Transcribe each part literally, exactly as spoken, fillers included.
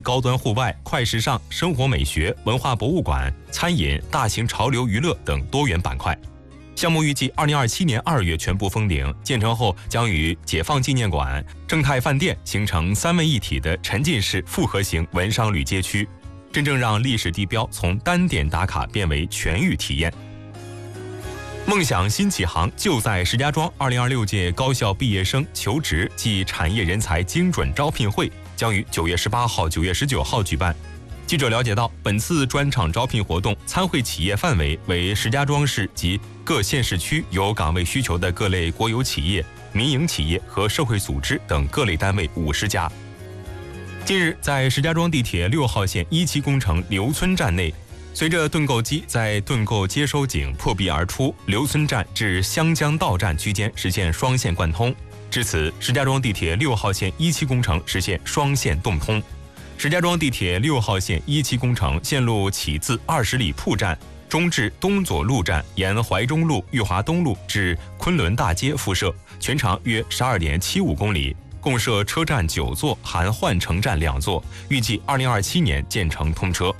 高端户外、快时尚、生活美学、文化博物馆、餐饮、大型潮流娱乐等多元板块。项目预计二零二七年二月全部封顶，建成后将与解放纪念馆、正泰饭店形成三位一体的沉浸式复合型文商旅街区，真正让历史地标从单点打卡变为全域体验。梦想新起航就在石家庄。二零二六届高校毕业生求职暨产业人才精准招聘会将于九月十八号、九月十九号举办。记者了解到，本次专场招聘活动参会企业范围为石家庄市及各县市区有岗位需求的各类国有企业、民营企业和社会组织等各类单位五十家。近日，在石家庄地铁六号线一期工程刘村站内，随着盾构机在盾构接收井破壁而出，刘村站至湘江道站区间实现双线贯通。至此，石家庄地铁六号线一期工程实现双线动通。石家庄地铁六号线一期工程线路起自二十里铺站，中至东左路站，沿怀中路、裕华东路至昆仑大街辐射，全长约十二点七五公里，共设车站九座，含换乘站两座，预计二零二七年建成通车。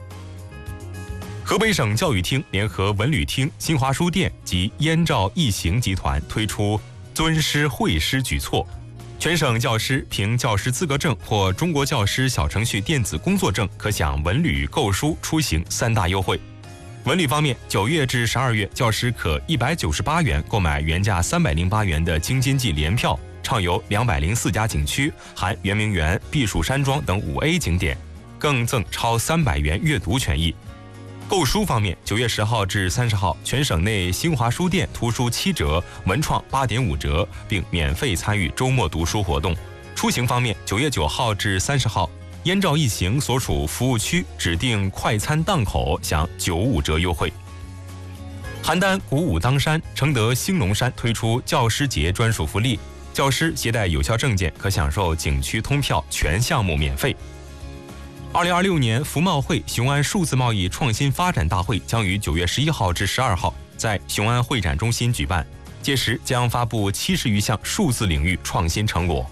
河北省教育厅联合文旅厅、新华书店及燕赵易行集团推出尊师会师举措，全省教师凭教师资格证或中国教师小程序电子工作证，可享文旅、购书、出行三大优惠。文旅方面，九月至十二月，教师可一百九十八元购买原价三百零八元的京津冀联票，畅游两百零四家景区，含圆明园、避暑山庄等五 A 景点，更赠超三百元阅读权益。购书方面，九月十号至三十号，全省内新华书店图书七折，文创八点五折，并免费参与周末读书活动。出行方面，九月九号至三十号，燕赵易行所属服务区指定快餐档口享九五折优惠。邯郸鼓舞当山，承德兴隆山推出教师节专属福利，教师携带有效证件可享受景区通票，全项目免费。二零二六年服贸会雄安数字贸易创新发展大会将于九月十一号至十二号在雄安会展中心举办，届时将发布七十余项数字领域创新成果。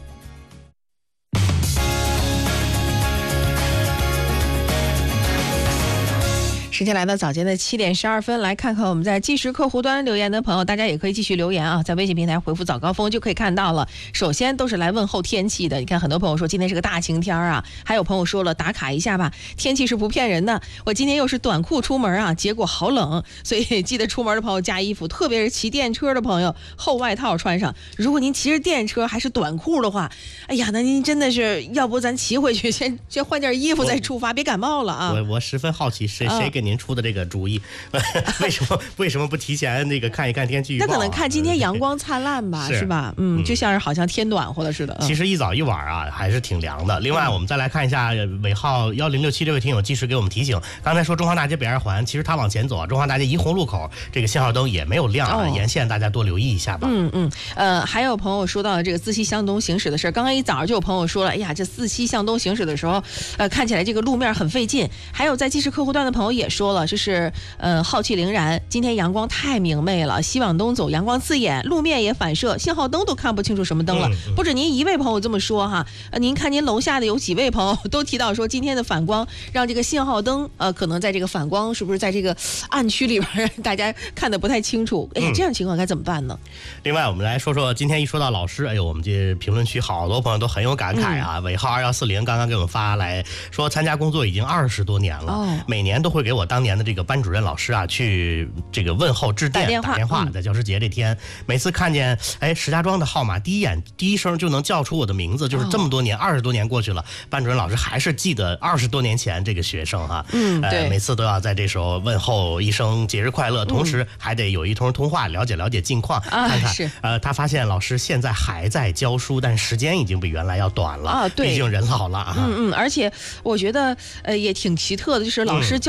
时间来到早间的七点十二分，来看看我们在即时客户端留言的朋友，大家也可以继续留言啊，在微信平台回复早高峰就可以看到了。首先都是来问候天气的，你看很多朋友说今天是个大晴天啊，还有朋友说了打卡一下吧，天气是不骗人的。我今天又是短裤出门啊，结果好冷，所以记得出门的朋友加衣服，特别是骑电车的朋友厚外套穿上。如果您骑着电车还是短裤的话，哎呀，那您真的是要不咱骑回去，先先换件衣服再出发，别感冒了啊。 我我十分好奇谁谁给您出的这个主意，为什么为什么不提前那个看一看天气预报、啊？ 那可能看今天阳光灿烂吧，是, 是吧？嗯，就像是好像天暖和了似的。 其实一早一晚啊，还是挺凉的。另外，我们再来看一下尾号幺零六七这位听友及时给我们提醒，刚才说中华大街北二环，其实他往前走啊，中华大街怡红路口这个信号灯也没有亮啊，哦、沿线大家多留意一下吧。 嗯嗯，呃，还有朋友说到这个自西向东行驶的事，刚刚一早就有朋友说了，哎呀，这自西向东行驶的时候，呃，看起来这个路面很费劲。还有在即时客户端的朋友也说了，就是呃浩气凌然，今天阳光太明媚了，西往东走，阳光刺眼，路面也反射，信号灯都看不清楚什么灯了。嗯嗯、不止您一位朋友这么说哈，呃，您看您楼下的有几位朋友都提到说，今天的反光让这个信号灯呃可能在这个反光是不是在这个暗区里边大家看得不太清楚？哎，这样情况该怎么办呢？ 另外，我们来说说今天一说到老师，哎呦，我们这评论区好多朋友都很有感慨啊。嗯、尾号二幺四零刚刚给我们发来说，参加工作已经二十多年了，哦、每年都会给我当年的这个班主任老师啊去这个问候致电打电话， 打电话在教师节这天，嗯、每次看见哎石家庄的号码，第一眼第一声就能叫出我的名字，就是这么多年二十、哦、多年过去了，班主任老师还是记得二十多年前这个学生哈、啊， 嗯，对、 呃，每次都要在这时候问候一声节日快乐，嗯、同时还得有一通通话了解了解近况， 啊、 看看是呃他发现老师现在还在教书，但时间已经比原来要短了啊，对， 毕竟人老了啊， 嗯嗯，而且我觉得呃也挺奇特的，就是老师教书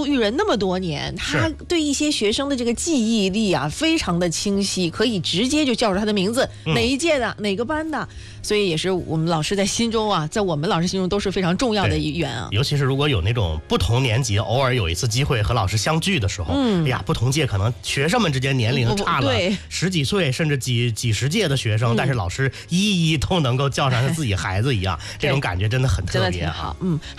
育人那么多年，他对一些学生的这个记忆力啊非常的清晰，可以直接就叫出他的名字， 嗯、 哪一届的哪个班的，所以也是我们老师在心中啊，在我们老师心中都是非常重要的一员啊。 尤其是如果有那种不同年级偶尔有一次机会和老师相聚的时候，嗯，哎呀，不同届可能学生们之间年龄差了十几岁甚至几几十届的学生、嗯，但是老师一一都能够叫上自己孩子一样，这种感觉真的很特别、啊， 真的挺好，嗯。